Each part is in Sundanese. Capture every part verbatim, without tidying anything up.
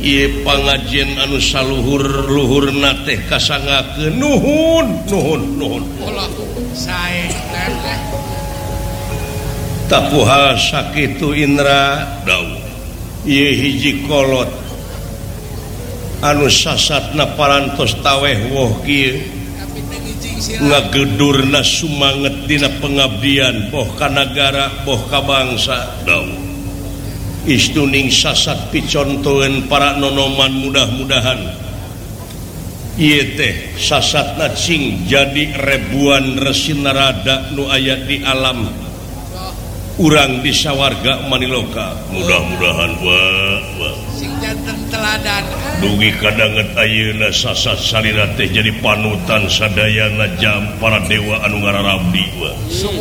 pangajian anu saluhur-luhur teh kasangakeun nuhun nuhun nuhun tapuha sakitu Indra dawu ieu hiji kolot anu sasatna parantos taweh woh kieu ngagedurna sumanget dina pengabdian boh ka nagara boh ka bangsa dawu istuning sasat picontoen para nonoman mudah-mudahan ieu teh sasatna cing jadi ribuan resi narada nu aya di alam urang di sawarga Maniloka mudah-mudahan wah wah sing janten teladan dugi kadanget ayeuna sasat salira teh jadi panutan sadayana jam para dewa anu ngararabdi wah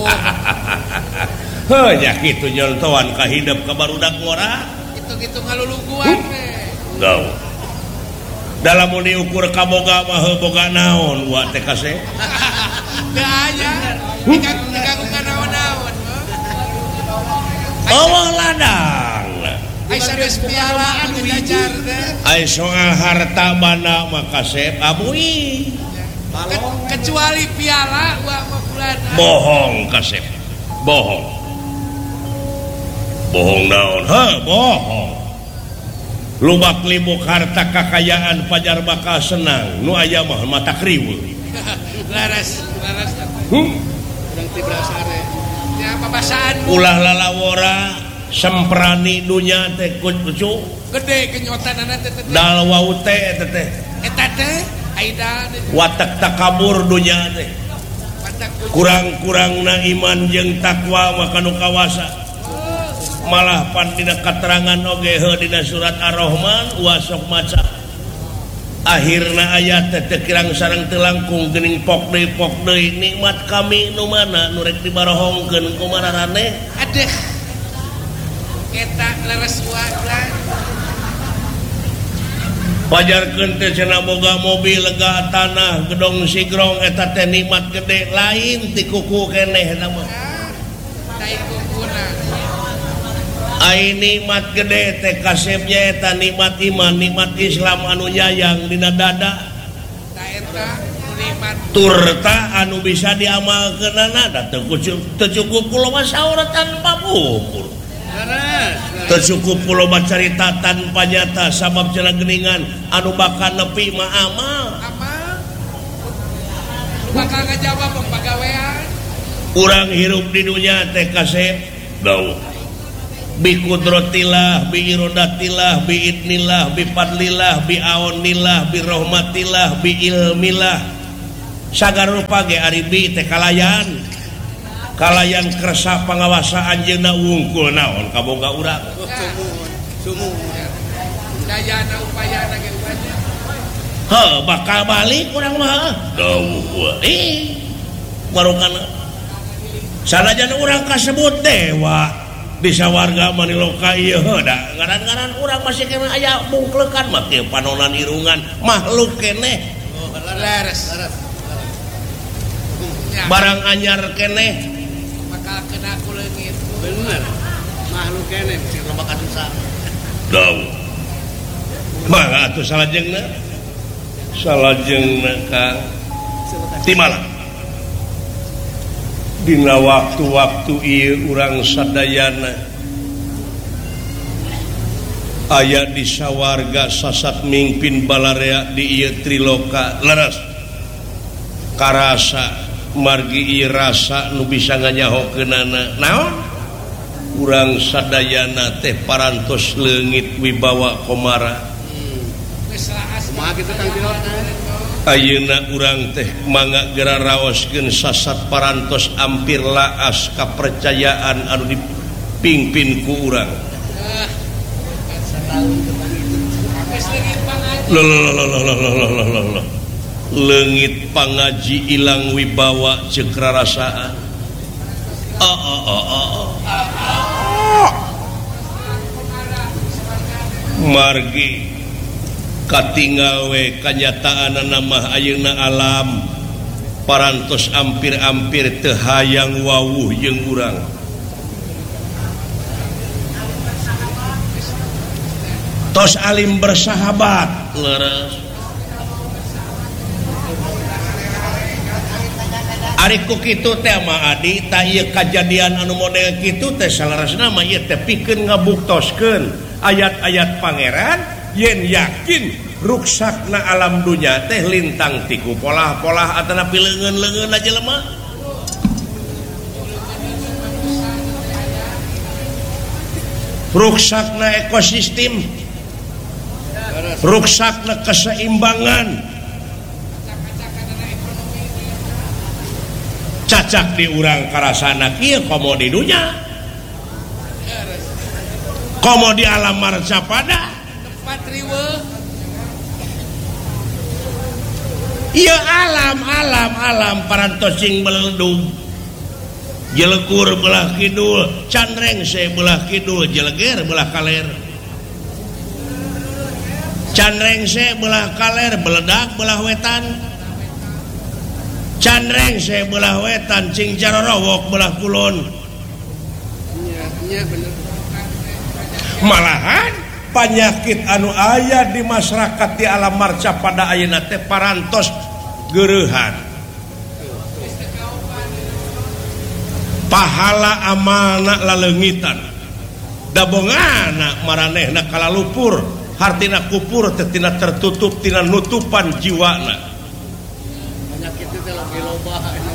hanya gitu nyontohan ka hidup ka barudak ngora gitu-gitu ngaluluguan teh gau dalam mun diukur ka boga mah boga naon wa teh kase teu aya diganggu naon-naon bawah ladang ai sanes piala anu diajar teh ai soal harta bana mah kasep abui kecuali piala wa mah bulan bohong kasep bohong bohong naon ha bohong lubak libuk harta kakayaan pajar bakal senang nu aya mah mata kriweuh laras laras hmm? urang ti brasare ya babasaan ulah lalawora semprani dunya teh kucu gede kenyotanana teh dal wau teh teh eta teh aida watak takabur dunya teh kurang-kurangna iman jeung takwa maka nu kawasa malah pan dina katerangan oge heuh dina surat Ar-Rahman wasok maca akhirna ayat teh kirang sareng teu langkung geuning pok deui pok deui nikmat kami nu mana nu rek dibarohongkeun ku mararane adeh eta leres wae pajarkeun teh cenah boga mobil lega tanah gedong sigrong eta teh nikmat gede lain ti kuku keneh eta mah lain kukuna ai nikmat gede teh kasepnya eta nikmat iman nikmat Islam anu nyayang dina dada ta eta nikmat turta anu bisa diamalkeunana da teu cukup kulo saur tanpa bukur teu cukup kulo macarita tanpa nyata sabab cenah geuningan anu bakal nepi mah amal amal bakal ngajawab pagawean urang hirup di dunya teh kasep daun bi kudratillah bi iradatillah bi idnillah bi fadlillah bi aunillah bi rahmatillah bi ilmillah sagar rupa ge ari bi teh kalayan kalayan kersa pangawasa anjeunna wungkul naon kaboga urang sumuh dayana upayana ge banyak heuh bakal balik urang mah dawuh ih barokana sanajan urang kasebut dewa bisa warga Maniloka ieu da ngaran-ngaran urang masih kena aya bungklekan mah teu panonan irungan makhluk keneh laras barang anyar keneh bakal kena ku leungit bener makhluk keneh mesti loba kadosa daw mangga atuh salajengna salajengna Kang timalah dina waktu-waktu ieu urang sadayana aya di sawarga sasat mingpin balarea di ieu triloka leres karasa margi ieu rasa nu bisa nganyahokeunana naon urang sadayana teh parantos leungit wibawa komara geus laas mah kitu Kang pilot ayeuna urang teh mangga gera raoskeun sasat parantos ampir laas kapercayaan anu dipingpin ku urang leungit pangaji ilang wibawa ceuk rarasaan ah ah ah ah margi katinggal we kanyataan nama ayeuna alam parantos ampir-ampir teu hayang wawuh jeung urang tos alim bersahabat leres ariku kitu teh mah adi tah ieu kajadian anu model kitu teh salarasna mah ieu teh pikeun ngabuktoskeun ayat-ayat pangeran yen yakin ruksakna alam dunya teh lintang tiku polah-polah atana pileungeun-leungeun aja lemah ruksakna ekosistem ruksakna keseimbangan cacak di urang karasana kieu komo di dunya komo di alam marcapada tempat riweuh ieu alam alam alam parantos cing beledung jelekur belah kidul candreng se belah kidul jeleger belah kaler candreng se belah kaler beledak belah wetan candreng se belah wetan cing carorowok belah kulon Iya, iya bener. malahan penyakit anu aya di masyarakat di alam marca pada ayeuna teh parantos geurehan pahala amalna laleungitan dabongana maranehna kalalupur hartina kupur teh tina tertutup tina nutupan jiwana Penyakit itu lagi loba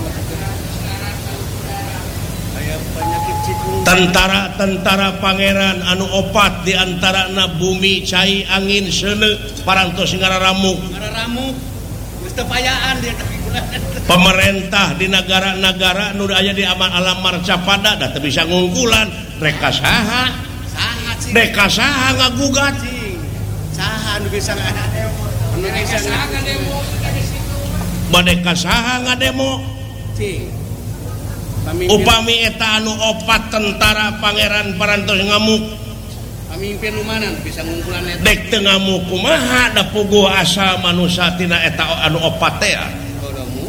kayak penyakit cikung. tentara-tentara pangeran anu opat di antarana bumi cai angin seuneu parantos ngararamuk Ngararamuk geus teu payaan dia tapi pemerintah di negara-negara nu aya di aman alam marcapada da teu bisa ngungkulan reka saha saha sih. reka saha ngagugat Cing. Saha anu bisa anu bisa sangat demo dari situ badeka saha ngademo cing. Pamimpin, upami eta anu opat tentara pangeran parantos ngamuk pamimpin lumanan bisa ngungkulan eta. dek teu ngamuk kumaha da puguh asa manusia tina eta anu opat teh Kodomu.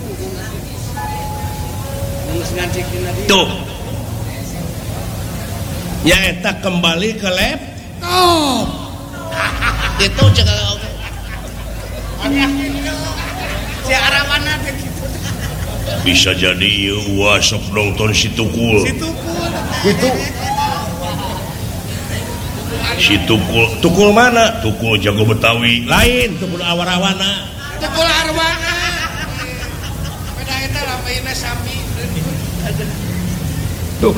Geus ngancik dina dieu. tuh nya eta kembali ke lab oh itu cek Si arawana teh kitu. bisa jadi ieu wasop nonton si tukul Situ pun. gitu si tukul tukul mana tukul jago betawi lain tukul awarawana tukul arwana beda eta lampainya sami tuh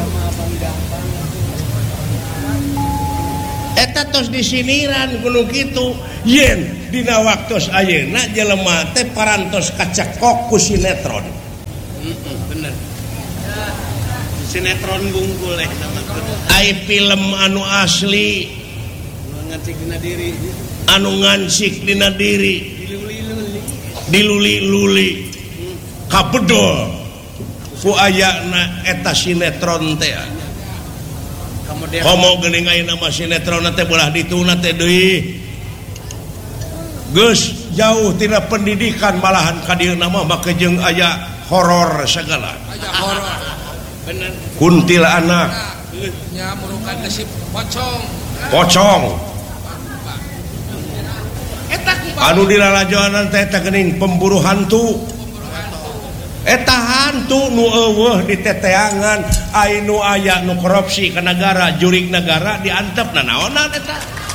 eta tos disiniran kudu kitu yen dina waktos ayeuna jelema teh parantos kacekok ku sinetron Heeh, bener. Sinetron bungkul eh nama ai film anu asli ngancik dina diri. anu ngancik dina diri Diluli-luli. diluli-luli kapedol ku ayana eta sinetron teh Kemudian komo geuning ayeuna mah sinetron teh belah dituna teh deui geus jauh tina pendidikan malahan ka dieu mah make jeung aya horor segala aja horor bener. kuntil anak nya murukan desip pocong pocong eta ku anu dilalajoanan teh eta geuning pemburu hantu eta hantu nu eueuh di teteangan ai nu aya nu korupsi ka negara jurig negara diantep na naonan eta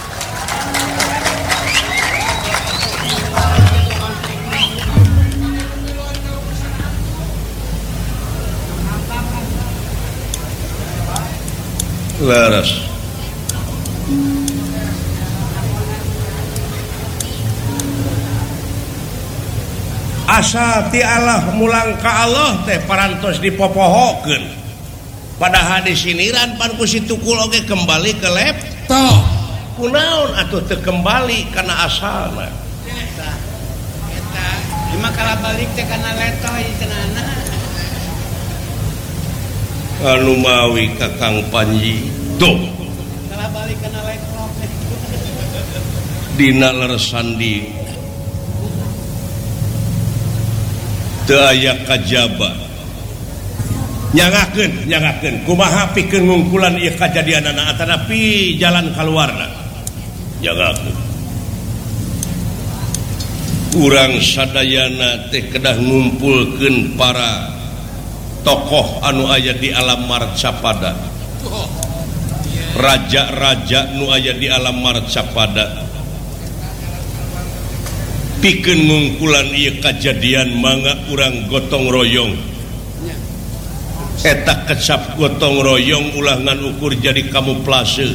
leres asa ti Allah mulang ka Allah teh parantos dipopohokeun padahal di siniran pan ku si tukul oge kembali ke laptop kunaon atuh teu kembali kana asalna Eta. Eta. Lima kala balik teh kana letoy cenana. anu mawi Kakang Panji tuh Kala balik kana laptop. dina leresandi teu aya kajaba nyangakeun nyangakeun kumaha pikeun ngungkulan ieu kajadianana atanapi jalan kaluarna jangan urang sadayana teh kedah ngumpulkeun para tokoh anu aya di alam marcapada, raja-raja nu aya di alam marcapada, pikeun ngungkulan ieu kajadian mangga urang gotong royong. Eta kecap gotong royong ulah ngan ukur jadi kamuflase,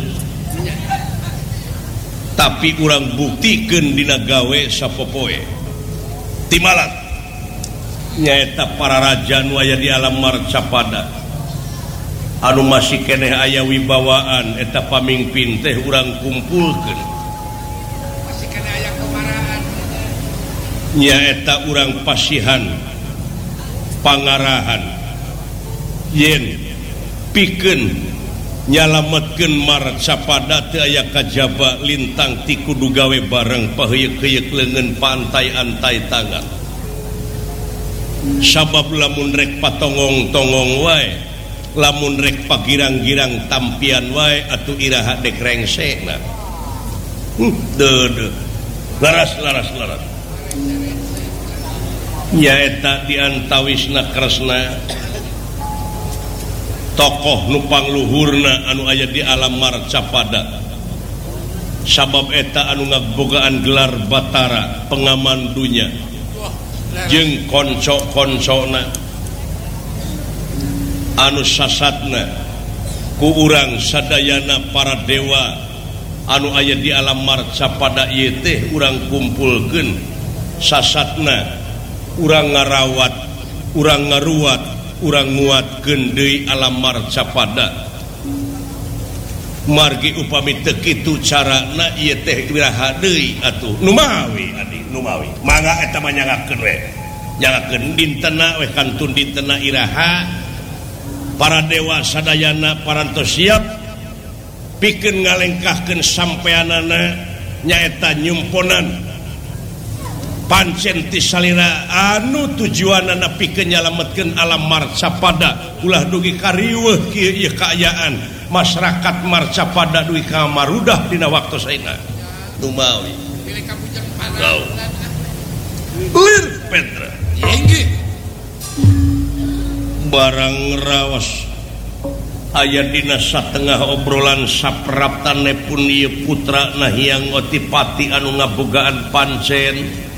tapi urang buktikeun dina gawe sapopoe timalan nyaeta para raja nu aya di alam marcapada anu masih keneh aya wibawaan eta pamingpin teh urang kumpulkeun masih keneh aya kemarahan nyaeta urang pasihan pangarahan yen pikeun nyalametkeun marcapada teu aya kajaba lintang ti kudu gawe bareng paheuyeuh-heuyeuh leungeun pantai antai tangan sabab lamun rek patongong-tongong wae lamun rek pagirang-girang tampian wae atuh iraha dek rengsena hmm, deuh laras laras laras nyaeta di antawisna kresna tokoh nupang luhurna anu aya di alam marcapada sabab eta anu ngabogaan gelar Batara pengaman dunya jeung konco-koncona anu sasatna ku urang sadayana para dewa anu aya di alam marcapada ieu teh urang kumpulkeun sasatna urang ngarawat urang ngaruat urang nguatkeun deui alam marcapada margi upami teu kitu carana ieu teh iraha deui atuh numawi adi numawi mangga eta mah nyangakeun we nyangakeun dintena we kantun dintena iraha para dewa sadayana parantos siap pikeun ngalengkahkeun sampeanana nyaeta nyumponan pancen ti salira anu tujuanna pikeun nyalametkeun alam marcapada ulah dugi kariweuh kieu ieu kaayaan masyarakat marcapada dugi ka marudah dina waktu saena numawi pilih kabujang panah Gau. Lir Petra inggih barang raos aya dina satengah obrolan sapraptane pun ieu putra Hyang Otipati anu ngabogaan pancen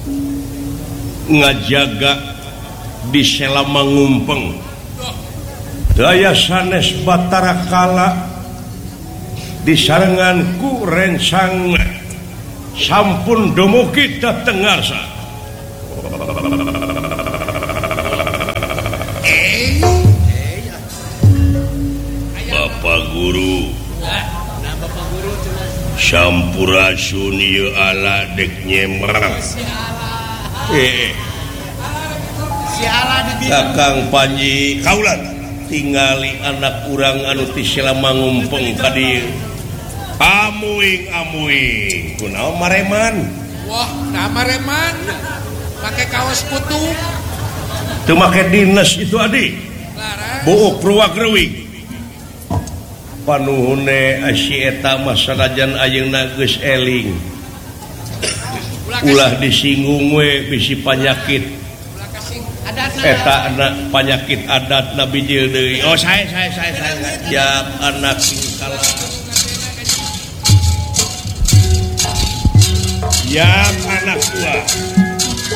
ngajaga di selama ngumpeng daya sanes Batara Kala disarengan ku rencang sampun dumugi dateng ngarsa Bapak Guru Sampurasun ieu ala dek nyemrang eh si ala di Kakang Panji kaulan tingali anak urang anu ti selama ngumpeng ka dieu amuing amuing kunaon mareman wah nama reman pakai kaos putih teu make dinas itu adi laras buuk purwagreuwing panuhune si eta mah sanajan ayeuna geus eling ulah disinggung we bisi panyakit eta anak panyakit adat Nabi Jil deui oh saya saya saya saya ngajak anak singkala ya anak tua